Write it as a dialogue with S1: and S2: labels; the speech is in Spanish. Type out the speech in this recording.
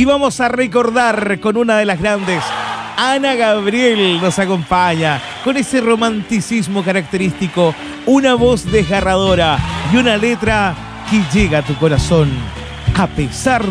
S1: Y vamos a recordar con una de las grandes. Ana Gabriel nos acompaña con ese romanticismo característico, una voz desgarradora y una letra que llega a tu corazón a pesar